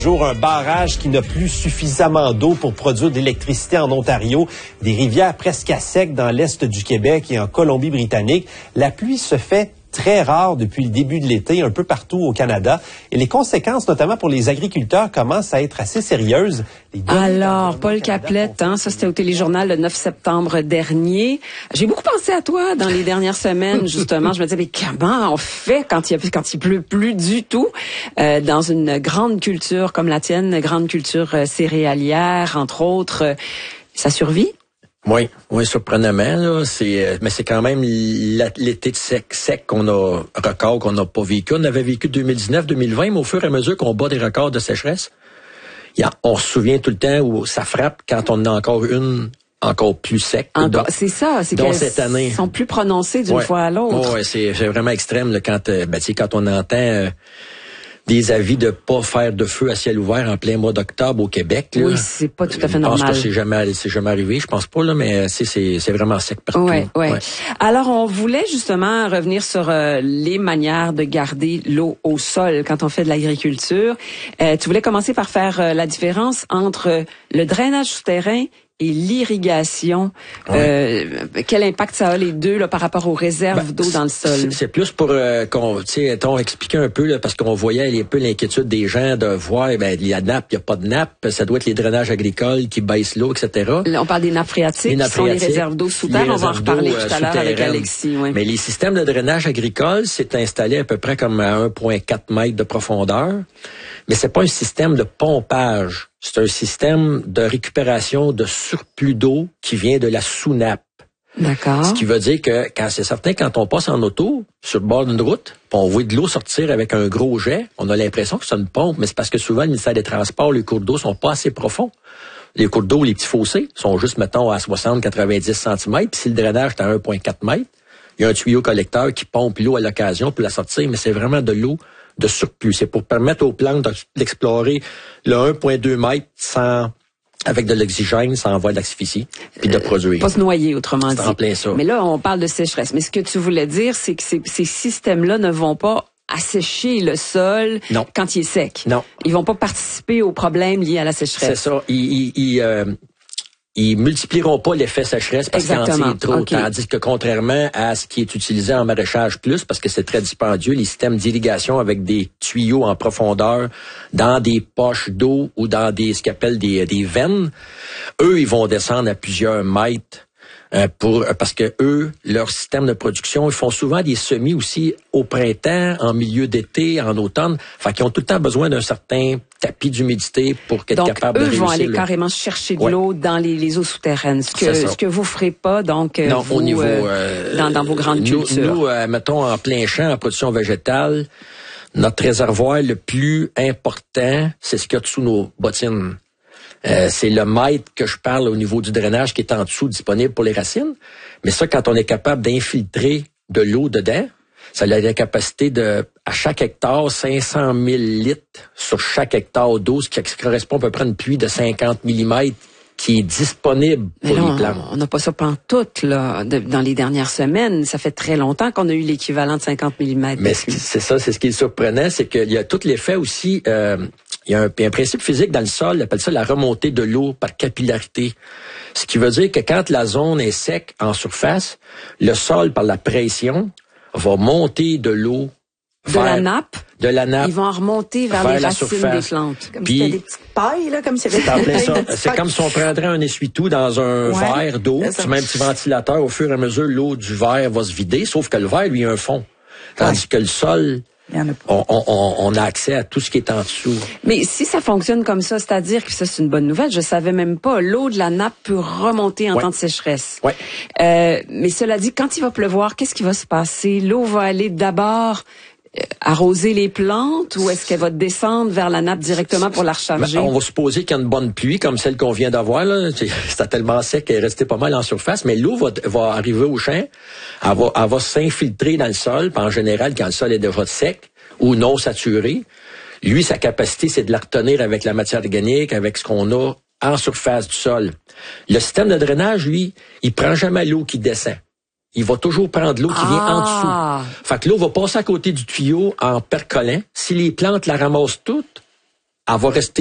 Toujours un barrage qui n'a plus suffisamment d'eau pour produire de l'électricité en Ontario, des rivières presque à sec dans l'est du Québec et en Colombie-Britannique. La pluie se fait très rare depuis le début de l'été, un peu partout au Canada. Et les conséquences, notamment pour les agriculteurs, commencent à être assez sérieuses. Alors, Paul Caplette, ça c'était au Téléjournal le 9 septembre dernier. J'ai beaucoup pensé à toi dans les dernières semaines, justement. Je me disais, mais comment on fait quand il pleut plus du tout dans une grande culture comme la tienne, grande culture céréalière, entre autres, ça survit? Oui, surprenamment, là, mais c'est quand même l'été sec qu'on a, record qu'on n'a pas vécu. On avait vécu 2019-2020, mais au fur et à mesure qu'on bat des records de sécheresse, on se souvient tout le temps où ça frappe quand on en a encore plus sec. C'est ça, c'est qu'elles cette année, sont plus prononcées d'une fois à l'autre. Oui, c'est vraiment extrême là, quand on entend des avis de pas faire de feu à ciel ouvert en plein mois d'octobre au Québec. Là. Oui, c'est pas tout à fait normal. Je pense que c'est jamais arrivé, je pense pas là, mais c'est vraiment sec partout. Ouais. Alors on voulait justement revenir sur les manières de garder l'eau au sol quand on fait de l'agriculture. Tu voulais commencer par faire la différence entre le drainage souterrain et l'irrigation. Quel impact ça a les deux là, par rapport aux réserves d'eau dans le sol? C'est plus pour qu'on expliquer un peu là, parce qu'on voyait un peu l'inquiétude des gens de voir la nappe, il n'y a pas de nappe, ça doit être les drainages agricoles qui baissent l'eau, etc. Là, on parle des nappes phréatiques, qui sont les réserves d'eau sous terre. On va en reparler tout à l'heure avec Alexis. Oui. Mais les systèmes de drainage agricole, c'est installé à peu près comme à 1,4 mètres de profondeur. Mais c'est pas un système de pompage. C'est un système de récupération de surplus d'eau qui vient de la sous-nappe. D'accord. Ce qui veut dire que quand on passe en auto, sur le bord d'une route, puis on voit de l'eau sortir avec un gros jet, on a l'impression que c'est une pompe, mais c'est parce que souvent, le ministère des Transports, les cours d'eau sont pas assez profonds. Les cours d'eau, les petits fossés, sont juste, mettons, à 60-90 cm, puis si le drainage est à 1,4 mètre, il y a un tuyau collecteur qui pompe l'eau à l'occasion pour la sortir, mais c'est vraiment de l'eau de surplus. C'est pour permettre aux plantes d'explorer le 1,2 mètre avec de l'oxygène, sans avoir d'asphyxie, puis de produire. Pas se noyer, autrement dit. C'est en plein ça. Mais là, on parle de sécheresse. Mais ce que tu voulais dire, c'est que ces systèmes-là ne vont pas assécher le sol quand il est sec. Non. Ils vont pas participer aux problèmes liés à la sécheresse. C'est ça. Ils multiplieront pas l'effet sécheresse parce qu'il en tient trop. Tandis que contrairement à ce qui est utilisé en maraîchage plus, parce que c'est très dispendieux, les systèmes d'irrigation avec des tuyaux en profondeur dans des poches d'eau ou dans ce qu'ils appellent des veines, eux, ils vont descendre à plusieurs mètres. Parce que eux, leur système de production, ils font souvent des semis aussi au printemps, en milieu d'été, en automne. Fait qu'ils ont tout le temps besoin d'un certain tapis d'humidité pour être capable de réussir. Donc, eux vont aller carrément chercher de l'eau dans les eaux souterraines. Ce que vous ferez pas, donc, non, vous, au niveau, dans vos grandes cultures. Nous, mettons, en plein champ, en production végétale, notre réservoir le plus important, c'est ce qu'il y a dessous nos bottines. C'est le mètre que je parle au niveau du drainage qui est en dessous disponible pour les racines. Mais ça, quand on est capable d'infiltrer de l'eau dedans, ça a la capacité à chaque hectare, 500 000 litres sur chaque hectare d'eau, ce qui correspond à peu près à une pluie de 50 mm qui est disponible pour les plantes. On n'a pas ça pantoute, là, dans les dernières semaines. Ça fait très longtemps qu'on a eu l'équivalent de 50 mm. Mais c'est ce qui est surprenant, c'est qu'il y a tout l'effet aussi. Il y a un principe physique dans le sol, on appelle ça la remontée de l'eau par capillarité. Ce qui veut dire que quand la zone est sec en surface, le sol, par la pression, va monter de l'eau de la nappe. Ils vont remonter vers les racines des plantes. Comme si c'était des petites pailles, là, comme si c'était c'est comme si on prendrait un essuie-tout dans un verre d'eau, tu mets un petit ventilateur, au fur et à mesure, l'eau du verre va se vider, sauf que le verre, lui, a un fond. Tandis que le sol, on a accès à tout ce qui est en dessous. Mais si ça fonctionne comme ça, c'est-à-dire que ça, c'est une bonne nouvelle. Je savais même pas. L'eau de la nappe peut remonter en temps de sécheresse. Mais cela dit, quand il va pleuvoir, qu'est-ce qui va se passer? L'eau va aller d'abord arroser les plantes ou est-ce qu'elle va descendre vers la nappe directement pour la recharger? On va supposer qu'il y a une bonne pluie comme celle qu'on vient d'avoir. C'était tellement sec qu'elle est restée pas mal en surface, mais l'eau va arriver au champ, elle va s'infiltrer dans le sol, puis en général, quand le sol est déjà sec ou non saturé, lui, sa capacité, c'est de la retenir avec la matière organique, avec ce qu'on a en surface du sol. Le système de drainage, lui, il prend jamais l'eau qui descend. Il va toujours prendre l'eau qui vient en dessous. Fait que l'eau va passer à côté du tuyau en percolant. Si les plantes la ramassent toutes, elle va rester